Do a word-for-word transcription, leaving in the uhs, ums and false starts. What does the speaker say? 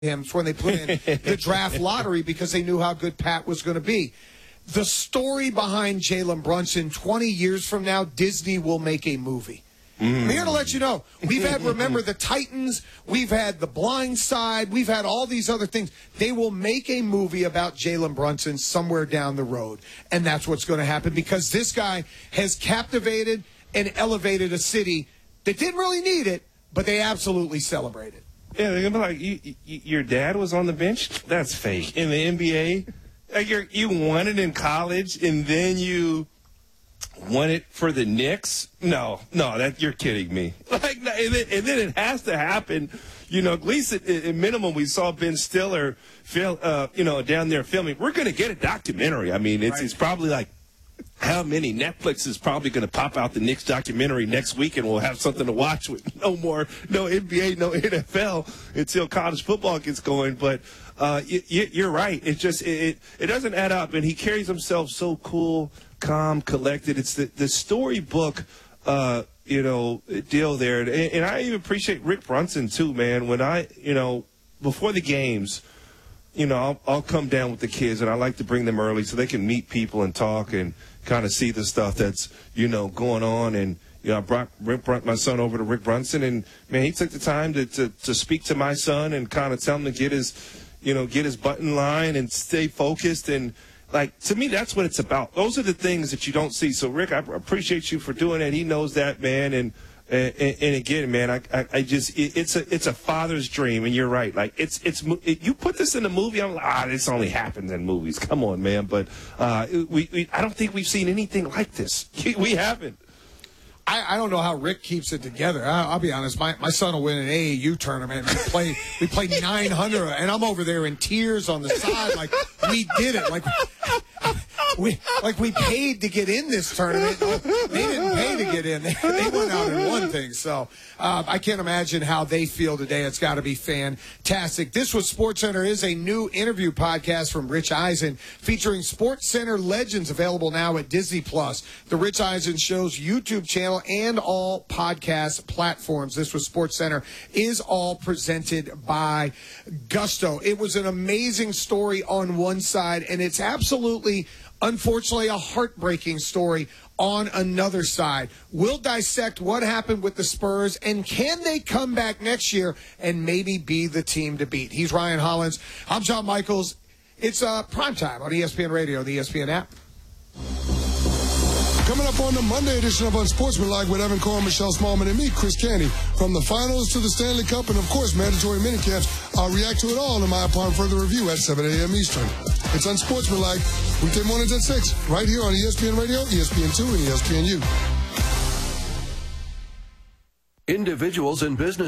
him when they put in the draft lottery because they knew how good Pat was going to be. The story behind Jalen Brunson, twenty years from now, Disney will make a movie. Mm. I'm here to let you know. We've had, remember, the Titans. We've had The Blind Side. We've had all these other things. They will make a movie about Jalen Brunson somewhere down the road. And that's what's going to happen because this guy has captivated and elevated a city that didn't really need it, but they absolutely celebrated. Yeah, they're going to be like, you, you, your dad was on the bench? That's fake. In the N B A, like you're, you won it in college, and then you won it for the Knicks? No, no, that you're kidding me. Like, and then, and then it has to happen. You know, at least at, at minimum, we saw Ben Stiller, film, uh, you know, down there filming. We're going to get a documentary. I mean, it's, right. it's probably like, how many? Netflix is probably going to pop out the Knicks documentary next week, and we'll have something to watch with no more, no N B A, no N F L until college football gets going. But uh, you, you're right. It just it it doesn't add up, and he carries himself so cool, calm, collected. It's the the storybook, uh, you know, deal there, and, and I even appreciate Rick Brunson too, man. When I, you know, before the games. You know, I'll, I'll come down with the kids, and I like to bring them early so they can meet people and talk and kind of see the stuff that's, you know, going on. And, you know, I brought, Rick, brought my son over to Rick Brunson, and, man, he took the time to, to, to speak to my son and kind of tell him to get his, you know, get his butt in line and stay focused. And, like, to me, that's what it's about. Those are the things that you don't see. So, Rick, I appreciate you for doing that. He knows that, man, and And, and, and again, man, I, I, I just, it, it's a, it's a father's dream, and you're right. Like, it's, it's, it, you put this in a movie, I'm like, ah, this only happens in movies. Come on, man. But uh, we, we, I don't think we've seen anything like this. We haven't. I, I don't know how Rick keeps it together. I, I'll be honest. My, my son will win an A A U tournament. We play, we play nine hundred, and I'm over there in tears on the side, like we did it. Like. We like we paid to get in this tournament. They didn't pay to get in. They, they went out and won things. So uh, I can't imagine how they feel today. It's got to be fantastic. This was SportsCenter is a new interview podcast from Rich Eisen featuring SportsCenter legends available now at Disney Plus, the Rich Eisen Show's YouTube channel, and all podcast platforms. This was SportsCenter is all presented by Gusto. It was an amazing story on one side, and it's absolutely unfortunately, a heartbreaking story on another side. We'll dissect what happened with the Spurs, and can they come back next year and maybe be the team to beat? He's Ryan Hollins. I'm John Michaels. It's uh, primetime on E S P N Radio, the E S P N app. Coming up on the Monday edition of Unsportsmanlike with Evan Cohen, Michelle Smallman, and me, Chris Canty. From the finals to the Stanley Cup and, of course, mandatory minicamps, I'll react to it all in my upon further review at seven a.m. Eastern. It's Unsportsmanlike, weekday mornings at six, right here on E S P N Radio, E S P N two, and E S P N U. Individuals in business